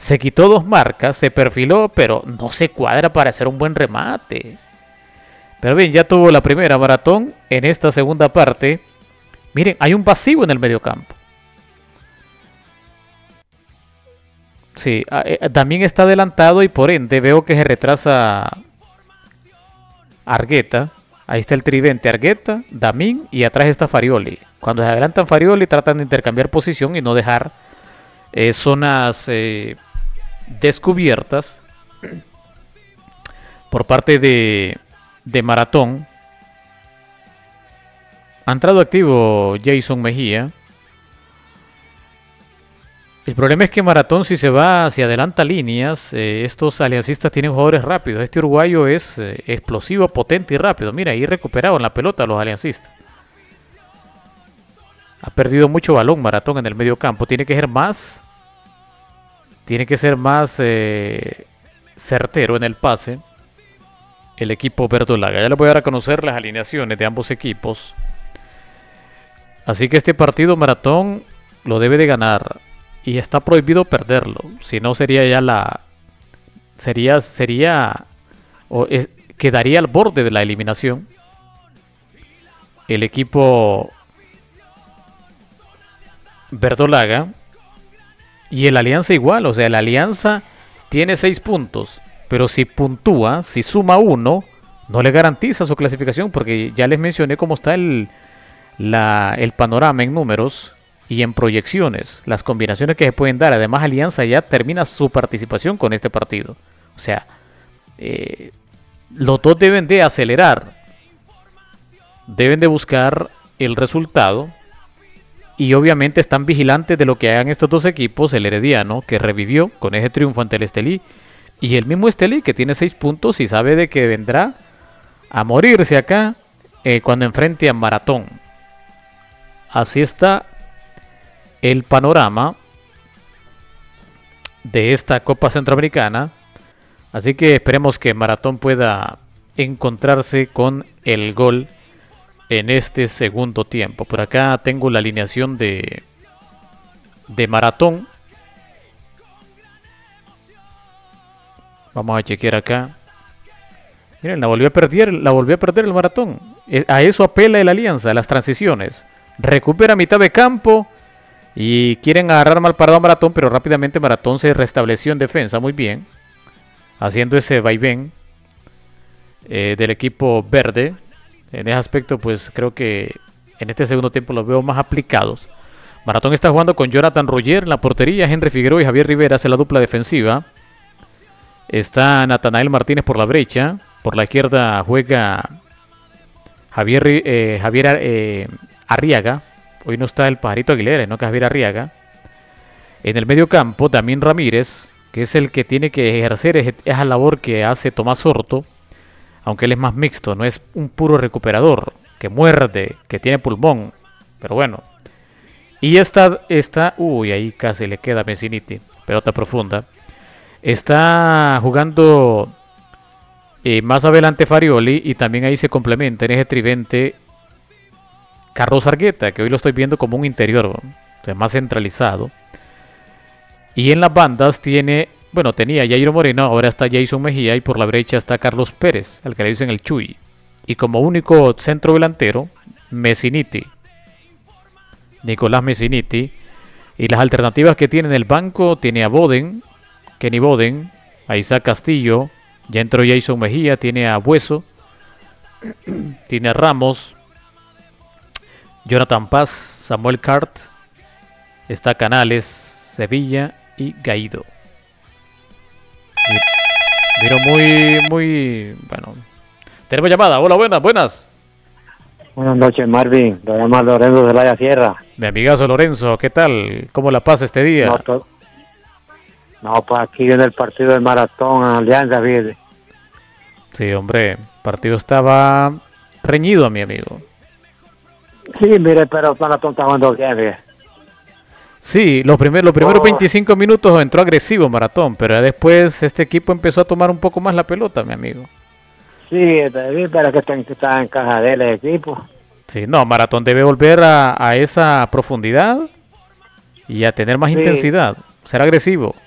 Se quitó 2 marcas, se perfiló, pero no se cuadra para hacer un buen remate. Pero bien, ya tuvo la primera Maratón en esta segunda parte. Miren, hay un pasivo en el mediocampo. Sí, también está adelantado y por ende veo que se retrasa Argueta. Ahí está el tridente Argueta, Damín y atrás está Farioli. Cuando se adelantan Farioli tratan de intercambiar posición y no dejar zonas descubiertas por parte de Maratón. Ha entrado activo Jason Mejía. El problema es que Maratón, si se va, si adelanta líneas, estos aliancistas tienen jugadores rápidos. Este uruguayo es explosivo, potente y rápido. Mira, ahí recuperado en la pelota los aliancistas. Ha perdido mucho balón Maratón en el medio campo. Tiene que ser más certero en el pase el equipo verdolaga. Ya les voy a dar a conocer las alineaciones de ambos equipos. Así que este partido Maratón lo debe de ganar. Y está prohibido perderlo. Si no sería ya quedaría al borde de la eliminación. El equipo verdolaga. Y el Alianza igual. O sea, el Alianza tiene 6 puntos. Pero si puntúa, si suma 1, no le garantiza su clasificación. Porque ya les mencioné cómo está el panorama en números y en proyecciones, las combinaciones que se pueden dar. Además, Alianza ya termina su participación con este partido. O sea, los dos deben de acelerar, deben de buscar el resultado y obviamente están vigilantes de lo que hagan estos dos equipos. El Herediano, que revivió con ese triunfo ante el Estelí, y el mismo Estelí, que tiene 6 puntos y sabe de que vendrá a morirse acá cuando enfrente a Maratón. Así está el panorama de esta Copa Centroamericana. Así que esperemos que Maratón pueda encontrarse con el gol en este segundo tiempo. Por acá tengo la alineación de Maratón. Vamos a chequear acá. Miren, la volvió a perder el Maratón. A eso apela el Alianza, a las transiciones. Recupera mitad de campo y quieren agarrar mal parado a Maratón, pero rápidamente Maratón se restableció en defensa muy bien, haciendo ese vaivén del equipo verde. En ese aspecto, pues creo que en este segundo tiempo los veo más aplicados. Maratón está jugando con Jonathan Roger en la portería, Henry Figueroa y Javier Rivera hace la dupla defensiva. Está Natanael Martínez por la brecha, por la izquierda juega Javier Arriaga. Hoy no está el Pajarito Aguilera, no que Javier Arriaga. En el medio campo, Damín Ramírez, que es el que tiene que ejercer esa labor que hace Tomás Horto, aunque él es más mixto, no es un puro recuperador, que muerde, que tiene pulmón, pero bueno. Y uy, ahí casi le queda Messiniti, pelota profunda. Está jugando más adelante Farioli y también ahí se complementa en ese tridente Carlos Argueta, que hoy lo estoy viendo como un interior, o sea, más centralizado. Y en las bandas tenía Jairo Moreno, ahora está Jason Mejía y por la brecha está Carlos Pérez, al que le dicen el Chuy. Y como único centro delantero, Messiniti, Nicolás Messiniti. Y las alternativas que tiene en el banco, tiene a Boden, Kenny Boden, a Isaac Castillo, ya entró Jason Mejía, tiene a Bueso, tiene a Ramos, Jonathan Paz, Samuel Cart, está Canales, Sevilla y Gaido. Miro muy bueno. Tenemos llamada. Hola, buenas. Buenas noches, Marvin. Lo llama Lorenzo de la Sierra. Mi amigazo Lorenzo, ¿qué tal? ¿Cómo la pasa este día? No, pues aquí viene el partido de Maratón, Alianza, fíjate. Sí, hombre, el partido estaba reñido, mi amigo. Sí, mire, pero Maratón está jugando bien, fíjate. Sí, los primeros 25 minutos entró agresivo Maratón, pero ya después este equipo empezó a tomar un poco más la pelota, mi amigo. Sí, pero que está en caja de él el equipo. Sí, no, Maratón debe volver a esa profundidad y a tener más intensidad, ser agresivo.